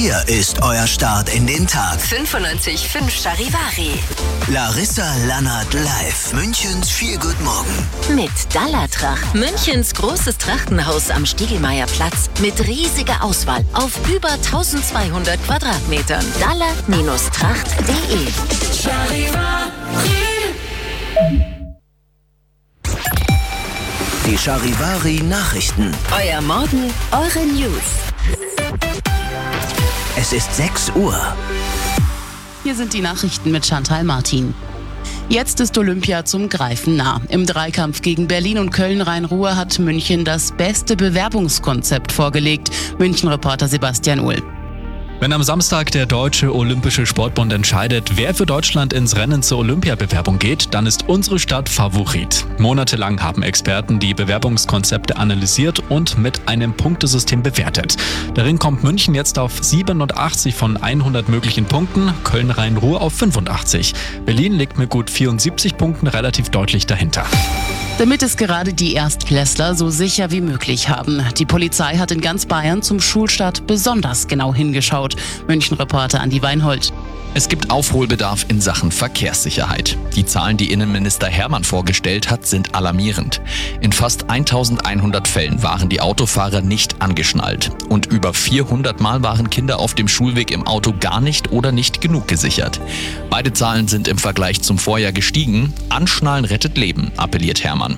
Hier ist euer Start in den Tag. 95.5 Charivari. Larissa Lannert live. Münchens Feel Good Morgen. Mit Dallatracht. Münchens großes Trachtenhaus am Stiegelmeierplatz mit riesiger Auswahl auf über 1200 Quadratmetern. Dalla-tracht.de. Die Charivari Nachrichten. Euer Morgen, eure News. Es ist 6 Uhr. Hier sind die Nachrichten mit Chantal Martin. Jetzt ist Olympia zum Greifen nah. Im Dreikampf gegen Berlin und Köln-Rhein-Ruhr hat München das beste Bewerbungskonzept vorgelegt. München-Reporter Sebastian Uhl. Wenn am Samstag der Deutsche Olympische Sportbund entscheidet, wer für Deutschland ins Rennen zur Olympiabewerbung geht, dann ist unsere Stadt Favorit. Monatelang haben Experten die Bewerbungskonzepte analysiert und mit einem Punktesystem bewertet. Darin kommt München jetzt auf 87 von 100 möglichen Punkten, Köln-Rhein-Ruhr auf 85. Berlin liegt mit gut 74 Punkten relativ deutlich dahinter. Damit es gerade die Erstklässler so sicher wie möglich haben. Die Polizei hat in ganz Bayern zum Schulstart besonders genau hingeschaut. München-Reporter Andi Weinhold. Es gibt Aufholbedarf in Sachen Verkehrssicherheit. Die Zahlen, die Innenminister Hermann vorgestellt hat, sind alarmierend. In fast 1100 Fällen waren die Autofahrer nicht angeschnallt. Und über 400 Mal waren Kinder auf dem Schulweg im Auto gar nicht oder nicht genug gesichert. Beide Zahlen sind im Vergleich zum Vorjahr gestiegen. Anschnallen rettet Leben, appelliert Hermann.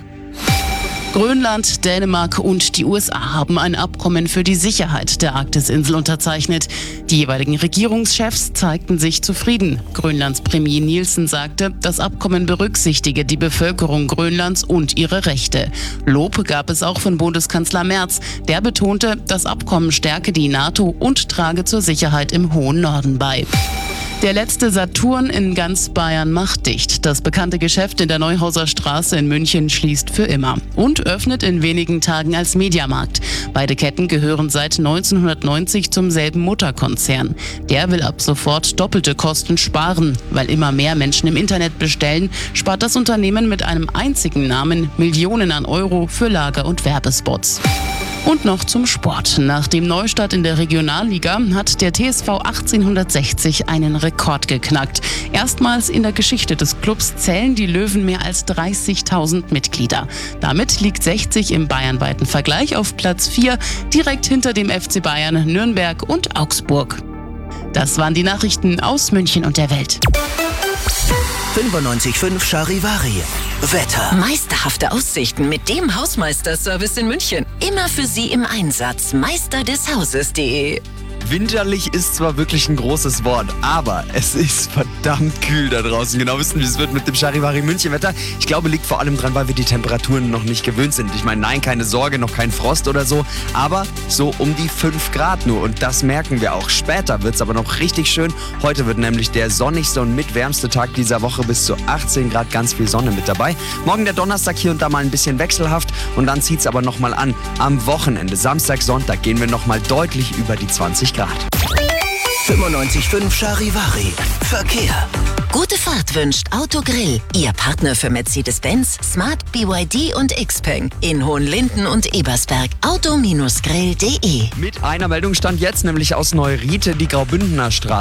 Grönland, Dänemark und die USA haben ein Abkommen für die Sicherheit der Arktisinsel unterzeichnet. Die jeweiligen Regierungschefs zeigten sich zufrieden. Grönlands Premier Nielsen sagte, das Abkommen berücksichtige die Bevölkerung Grönlands und ihre Rechte. Lob gab es auch von Bundeskanzler Merz. Der betonte, das Abkommen stärke die NATO und trage zur Sicherheit im hohen Norden bei. Der letzte Saturn in ganz Bayern macht dicht. Das bekannte Geschäft in der Neuhauser Straße in München schließt für immer und öffnet in wenigen Tagen als Mediamarkt. Beide Ketten gehören seit 1990 zum selben Mutterkonzern. Der will ab sofort doppelte Kosten sparen. Weil immer mehr Menschen im Internet bestellen, spart das Unternehmen mit einem einzigen Namen Millionen an Euro für Lager- und Werbespots. Und noch zum Sport. Nach dem Neustart in der Regionalliga hat der TSV 1860 einen Rekord geknackt. Erstmals in der Geschichte des Clubs zählen die Löwen mehr als 30.000 Mitglieder. Damit liegt 60 im bayernweiten Vergleich auf Platz 4, direkt hinter dem FC Bayern, Nürnberg und Augsburg. Das waren die Nachrichten aus München und der Welt. 95.5 Charivari. Wetter. Meisterhafte Aussichten mit dem Hausmeisterservice in München. Immer für Sie im Einsatz. Meisterdeshauses.de. Winterlich ist zwar wirklich ein großes Wort, aber es ist verdammt kühl da draußen. Genau wissen, wie es wird mit dem Charivari München Wetter. Ich glaube, liegt vor allem dran, weil wir die Temperaturen noch nicht gewöhnt sind. Ich meine, nein, keine Sorge, noch kein Frost oder so, aber so um die 5 Grad nur. Und das merken wir auch. Später wird es aber noch richtig schön. Heute wird nämlich der sonnigste und mitwärmste Tag dieser Woche, bis zu 18 Grad, ganz viel Sonne mit dabei. Morgen der Donnerstag hier und da mal ein bisschen wechselhaft und dann zieht es aber nochmal an. Am Wochenende, Samstag, Sonntag, gehen wir nochmal deutlich über die 20 Grad. 95.5 Charivari. Verkehr. Gute Fahrt wünscht Autogrill. Ihr Partner für Mercedes-Benz, Smart, BYD und Xpeng. In Hohenlinden und Ebersberg. Auto-grill.de. Mit einer Meldung stand jetzt, nämlich aus Neuriethe, die Graubündener Straße.